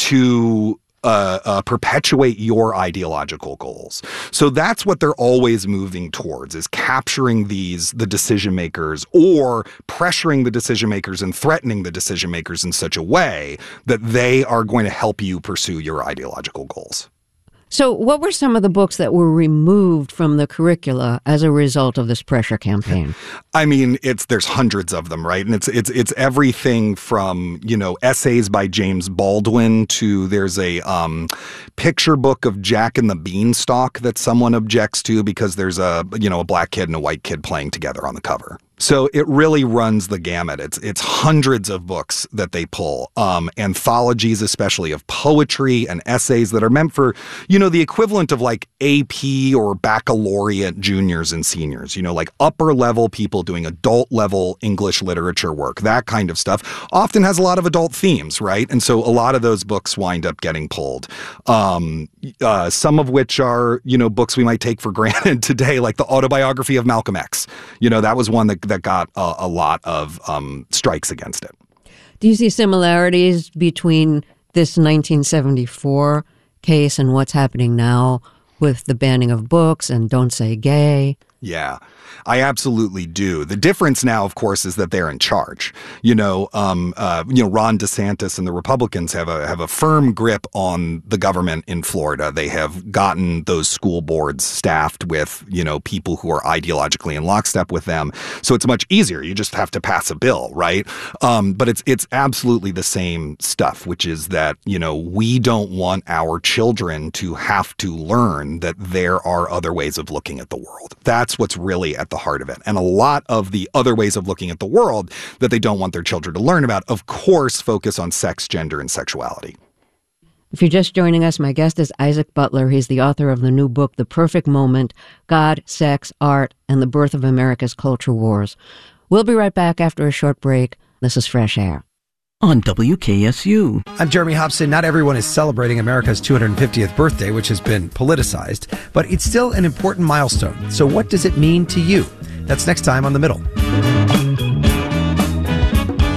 Speaker 16: to Uh, uh, perpetuate your ideological goals. So that's what they're always moving towards, is capturing these, the decision makers, or pressuring the decision makers and threatening the decision makers in such a way that they are going to help you pursue your ideological goals.
Speaker 7: So what were some of the books that were removed from the curricula as a result of this pressure campaign?
Speaker 16: I mean, it's there's hundreds of them, right? And it's it's it's everything from, you know, essays by James Baldwin to there's a um, picture book of Jack and the Beanstalk that someone objects to because there's a, you know, a black kid and a white kid playing together on the cover. So it really runs the gamut. It's it's hundreds of books that they pull, um, anthologies, especially of poetry and essays that are meant for, you know, the equivalent of like A P or baccalaureate juniors and seniors, you know, like upper level people doing adult level English literature work, that kind of stuff often has a lot of adult themes, right? And so a lot of those books wind up getting pulled. Um, uh, some of which are, you know, books we might take for granted today, like the autobiography of Malcolm X. You know, that was one that that got a, a lot of um, strikes against it.
Speaker 7: Do you see similarities between this nineteen seventy-four case and what's happening now with the banning of books and Don't Say Gay?
Speaker 16: Yeah, I absolutely do. The difference now, of course, is that they're in charge. You know, um, uh, you know, Ron DeSantis and the Republicans have a have a firm grip on the government in Florida. They have gotten those school boards staffed with, you know, people who are ideologically in lockstep with them. So it's much easier. You just have to pass a bill, right? Um, but it's it's absolutely the same stuff, which is that, you know, we don't want our children to have to learn that there are other ways of looking at the world. That's what's really at the heart of it. And a lot of the other ways of looking at the world that they don't want their children to learn about, of course, focus on sex, gender, and sexuality.
Speaker 7: If you're just joining us, my guest is Isaac Butler. He's the author of the new book, The Perfect Moment, God, Sex, Art, and the Birth of America's Culture Wars. We'll be right back after a short break. This is Fresh Air
Speaker 5: on W K S U.
Speaker 17: I'm Jeremy Hobson. Not everyone is celebrating America's two hundred fiftieth birthday, which has been politicized, but it's still an important milestone. So what does it mean to you? That's next time on The Middle.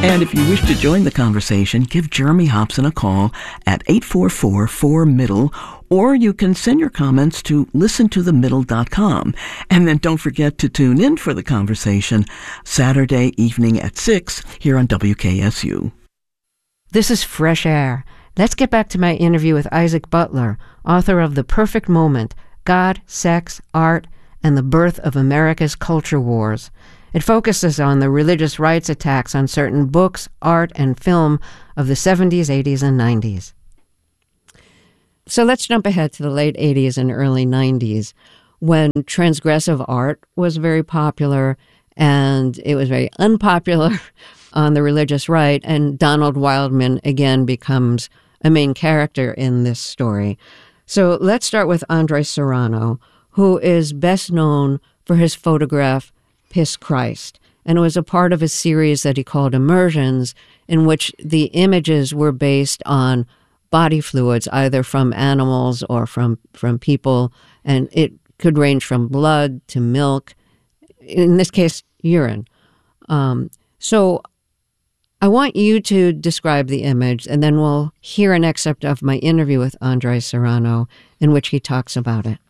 Speaker 5: And if you wish to join the conversation, give Jeremy Hobson a call at eight four four, four, middle, or you can send your comments to listen to the middle dot com. And then don't forget to tune in for the conversation Saturday evening at six here on W K S U.
Speaker 7: This is Fresh Air. Let's get back to my interview with Isaac Butler, author of The Perfect Moment, God, Sex, Art, and the Birth of America's Culture Wars. It focuses on the religious rights attacks on certain books, art, and film of the seventies, eighties, and nineties. So let's jump ahead to the late eighties and early nineties, when transgressive art was very popular, and it was very unpopular on the religious right, and Donald Wildman again becomes a main character in this story. So let's start with Andres Serrano, who is best known for his photograph, Piss Christ. And it was a part of a series that he called Immersions, in which the images were based on body fluids, either from animals or from, from people. And it could range from blood to milk, in this case, urine. Um, so I want you to describe the image, and then we'll hear an excerpt of my interview with Andres Serrano in which he talks about it.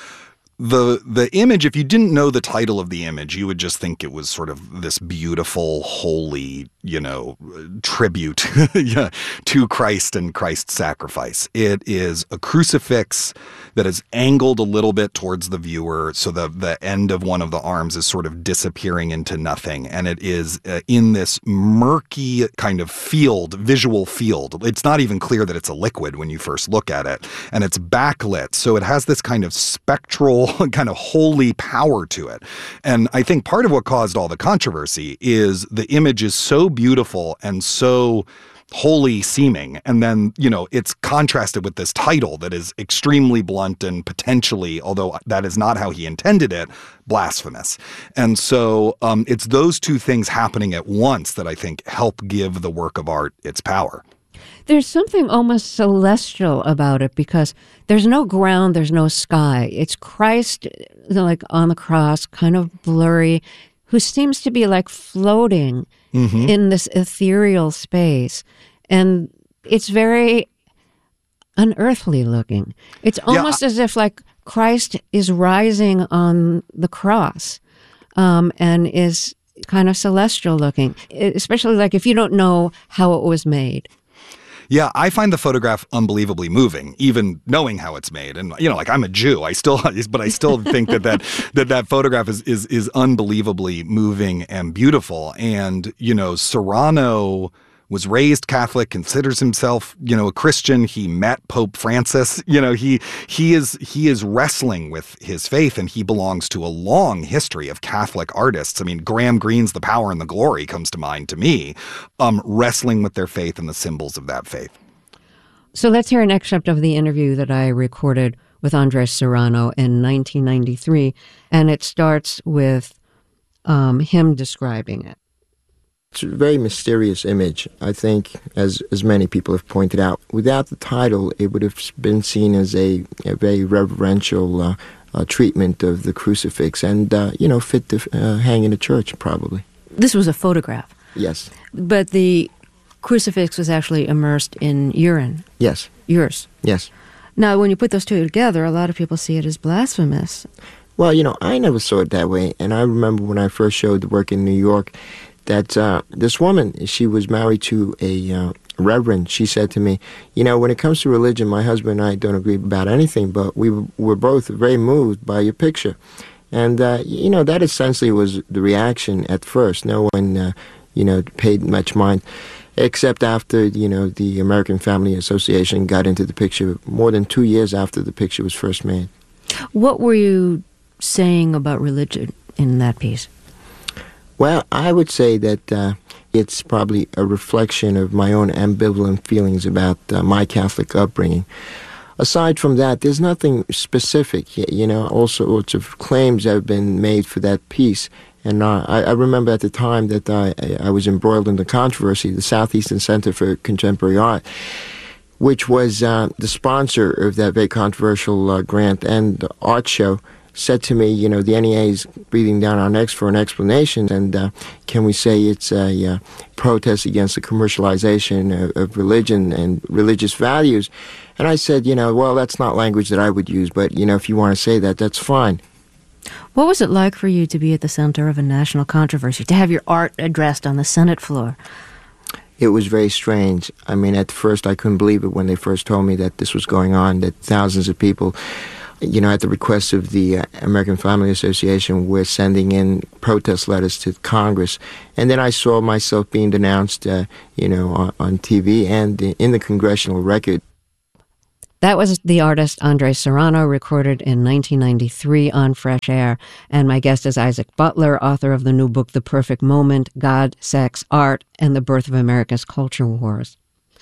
Speaker 16: The the image, if you didn't know the title of the image, you would just think it was sort of this beautiful, holy, you know, tribute yeah, to Christ and Christ's sacrifice. It is a crucifix that is angled a little bit towards the viewer, so the, the end of one of the arms is sort of disappearing into nothing. And it is uh, in this murky kind of field, visual field. It's not even clear that it's a liquid when you first look at it. And it's backlit, so it has this kind of spectral, kind of holy power to it. And I think part of what caused all the controversy is the image is so beautiful and so holy seeming, and then, you know, it's contrasted with this title that is extremely blunt and potentially, although that is not how he intended it, blasphemous. And so um, it's those two things happening at once that I think help give the work of art its power.
Speaker 7: There's something almost celestial about it, because there's no ground, there's no sky. It's Christ, like on the cross, kind of blurry, who seems to be like floating mm-hmm. in this ethereal space. And it's very unearthly looking. It's almost yeah, I- as if like Christ is rising on the cross um, and is kind of celestial looking, especially like if you don't know how it was made.
Speaker 16: Yeah, I find the photograph unbelievably moving, even knowing how it's made. And, you know, like I'm a Jew, I still, but I still think that that, that that photograph is, is, is unbelievably moving and beautiful. And, you know, Serrano was raised Catholic, considers himself, you know, a Christian. He met Pope Francis. You know, he he is he is wrestling with his faith, and he belongs to a long history of Catholic artists. I mean, Graham Greene's The Power and the Glory comes to mind to me, um, wrestling with their faith and the symbols of that faith.
Speaker 7: So let's hear an excerpt of the interview that I recorded with Andres Serrano in nineteen ninety-three, and it starts with um, him describing it.
Speaker 8: It's a very mysterious image, I think, as as many people have pointed out. Without the title, it would have been seen as a, a very reverential uh, uh, treatment of the crucifix and, uh, you know, fit to uh, hang in a church, probably.
Speaker 7: This was a photograph.
Speaker 8: Yes.
Speaker 7: But the crucifix was actually immersed in urine.
Speaker 8: Yes.
Speaker 7: Yours.
Speaker 8: Yes.
Speaker 7: Now, when you put those two together, a lot of people see it as blasphemous.
Speaker 8: Well, you know, I never saw it that way. And I remember when I first showed the work in New York, that uh, this woman, she was married to a uh, reverend. She said to me, you know, when it comes to religion, my husband and I don't agree about anything, but we were both very moved by your picture. And, uh, you know, that essentially was the reaction at first. No one, uh, you know, paid much mind, except after, you know, the American Family Association got into the picture more than two years after the picture was first made.
Speaker 7: What were you saying about religion in that piece?
Speaker 8: Well, I would say that uh, it's probably a reflection of my own ambivalent feelings about uh, my Catholic upbringing. Aside from that, there's nothing specific. You know, all sorts of claims have been made for that piece. And uh, I, I remember at the time that I, I was embroiled in the controversy, the Southeastern Center for Contemporary Art, which was uh, the sponsor of that very controversial uh, grant and art show, said to me, you know, the N E A is breathing down our necks for an explanation, and uh, can we say it's a uh, protest against the commercialization of, of religion and religious values? And I said, you know, well, that's not language that I would use, but, you know, if you want to say that, that's fine.
Speaker 7: What was it like for you to be at the center of a national controversy, to have your art addressed on the Senate floor?
Speaker 8: It was very strange. I mean, at first I couldn't believe it when they first told me that this was going on, that thousands of people, you know, at the request of the uh, American Family Association, were sending in protest letters to Congress. And then I saw myself being denounced, uh, you know, on, on T V and in the congressional record.
Speaker 7: That was the artist Andres Serrano, recorded in nineteen ninety-three on Fresh Air. And my guest is Isaac Butler, author of the new book, The Perfect Moment, God, Sex, Art, and the Birth of America's Culture Wars.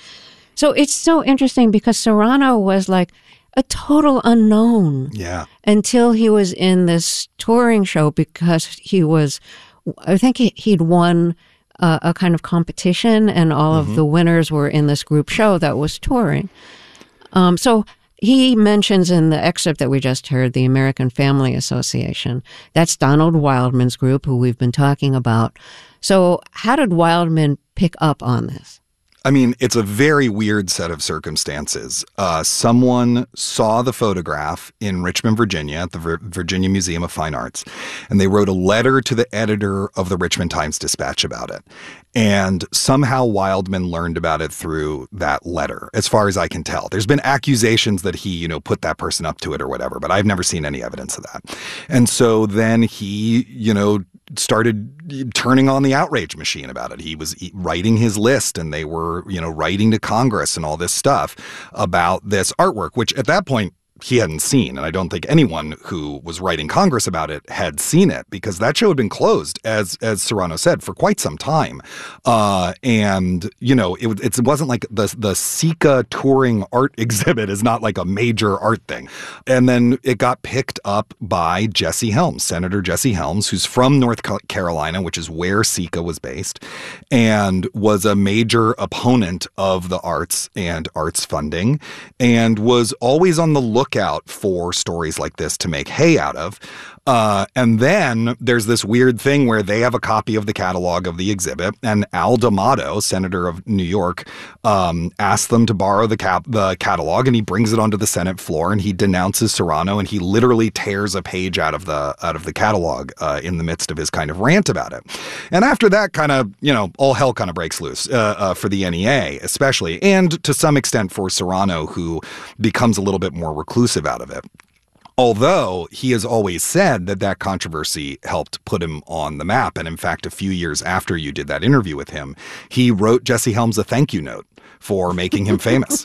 Speaker 7: So it's so interesting because Serrano was like a total unknown.
Speaker 16: Yeah.
Speaker 7: Until he was in this touring show, because he was, I think he, he'd won uh, a kind of competition, and all mm-hmm. of the winners were in this group show that was touring. Um, so he mentions in the excerpt that we just heard, the American Family Association. That's Donald Wildman's group, who we've been talking about. So how did Wildman pick up on this?
Speaker 16: I mean, it's a very weird set of circumstances. Uh, someone saw the photograph in Richmond, Virginia, at the Vir- Virginia Museum of Fine Arts, and they wrote a letter to the editor of the Richmond Times-Dispatch about it. And somehow Wildman learned about it through that letter, as far as I can tell. There's been accusations that he, you know, put that person up to it or whatever, but I've never seen any evidence of that. And so then he, you know, started turning on the outrage machine about it. He was writing his list, and they were, you know, writing to Congress and all this stuff about this artwork, which at that point he hadn't seen. And I don't think anyone who was writing Congress about it had seen it, because that show had been closed, as as Serrano said, for quite some time. Uh, and, you know, it, it wasn't like the, the Sika touring art exhibit is not like a major art thing. And then it got picked up by Jesse Helms, Senator Jesse Helms, who's from North Carolina, which is where Sika was based, and was a major opponent of the arts and arts funding, and was always on the lookout for stories like this to make hay out of. Uh, and then there's this weird thing where they have a copy of the catalog of the exhibit, and Al D'Amato, senator of New York, um, asks them to borrow the, cap- the catalog, and he brings it onto the Senate floor, and he denounces Serrano, and he literally tears a page out of the out of the catalog uh, in the midst of his kind of rant about it. And after that, kind of, you know, all hell kind of breaks loose uh, uh, for the N E A, especially, and to some extent for Serrano, who becomes a little bit more reclusive out of it. Although he has always said that that controversy helped put him on the map. And in fact, a few years after you did that interview with him, he wrote Jesse Helms a thank you note for making him famous.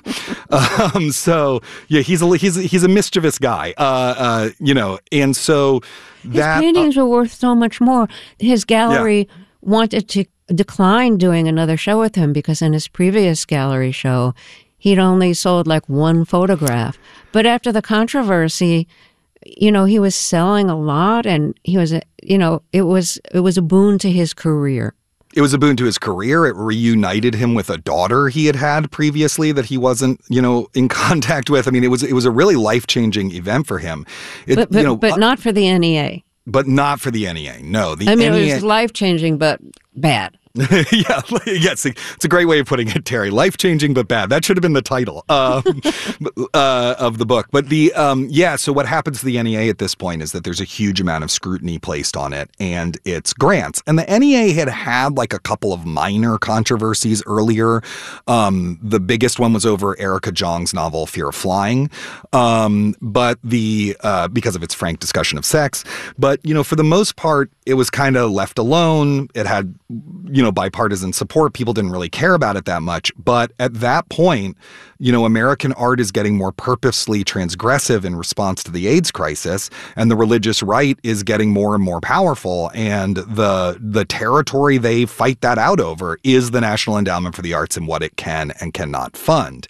Speaker 16: um, so yeah, he's a he's he's a mischievous guy, uh, uh, you know, and so that
Speaker 7: his paintings uh, were worth so much more. His gallery
Speaker 16: yeah.
Speaker 7: wanted to decline doing another show with him because in his previous gallery show, he'd only sold like one photograph. But after the controversy, you know, he was selling a lot, and he was, you know, it was it was a boon to his career.
Speaker 16: It was a boon to his career. It reunited him with a daughter he had had previously that he wasn't, you know, in contact with. I mean, it was it was a really life-changing event for him. It,
Speaker 7: but but,
Speaker 16: you know,
Speaker 7: but not for the N E A.
Speaker 16: But not for the N E A. No, the
Speaker 7: I mean,
Speaker 16: N E A,
Speaker 7: it was life-changing, but bad.
Speaker 16: yeah, yes, it's a great way of putting it, Terry. Life-changing but bad. That should have been the title um, uh, of the book. But the um, yeah, so what happens to the N E A at this point is that there's a huge amount of scrutiny placed on it and its grants. And the N E A had had like a couple of minor controversies earlier. Um, the biggest one was over Erica Jong's novel Fear of Flying, um, but the uh, because of its frank discussion of sex. But you know, for the most part, it was kind of left alone. It had, you know, bipartisan support. People didn't really care about it that much. But at that point, you know, American art is getting more purposely transgressive in response to the AIDS crisis, and the religious right is getting more and more powerful. And the the territory they fight that out over is the National Endowment for the Arts and what it can and cannot fund.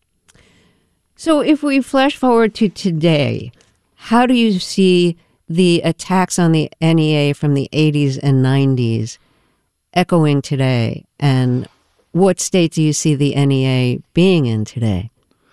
Speaker 7: So if we flash forward to today, how do you see the attacks on the N E A from the eighties and nineties echoing today, and what state do you see the N E A being in today?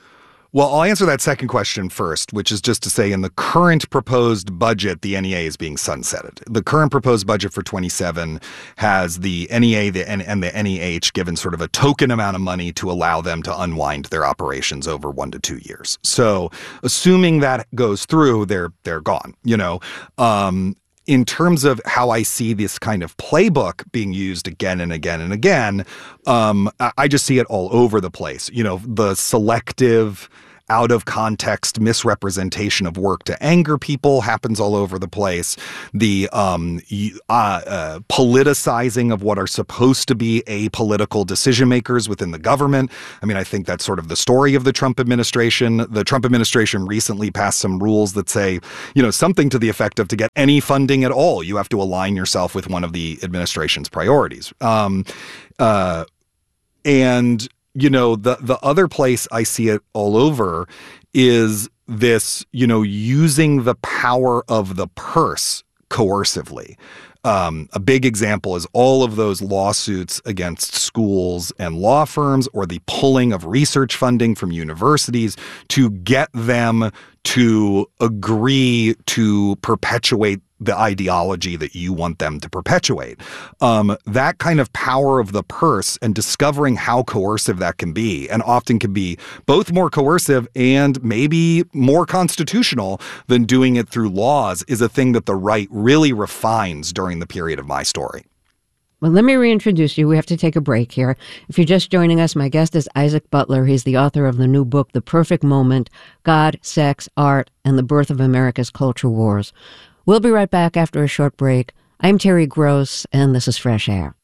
Speaker 16: Well, I'll answer that second question first, which is just to say in the current proposed budget, the N E A is being sunsetted. The current proposed budget for twenty-seven has the N E A the N- and the N E H given sort of a token amount of money to allow them to unwind their operations over one to two years. So assuming that goes through, they're they're gone, you know. Um, In terms of how I see this kind of playbook being used again and again and again, um, I just see it all over the place. You know, the selective, out of context misrepresentation of work to anger people happens all over the place. The um, uh, uh, politicizing of what are supposed to be apolitical decision makers within the government. I mean, I think that's sort of the story of the Trump administration. The Trump administration recently passed some rules that say, you know, something to the effect of to get any funding at all, you have to align yourself with one of the administration's priorities. Um, uh, and You know, the the other place I see it all over is this, you know, using the power of the purse coercively. Um, a big example is all of those lawsuits against schools and law firms, or the pulling of research funding from universities to get them to agree to perpetuate the ideology that you want them to perpetuate. Um, that kind of power of the purse and discovering how coercive that can be, and often can be both more coercive and maybe more constitutional than doing it through laws, is a thing that the right really refines during the period of my story.
Speaker 7: Well, let me reintroduce you. We have to take a break here. If you're just joining us, my guest is Isaac Butler. He's the author of the new book, The Perfect Moment: God, Sex, Art, and the Birth of America's Culture Wars. We'll be right back after a short break. I'm Terry Gross, and this is Fresh Air.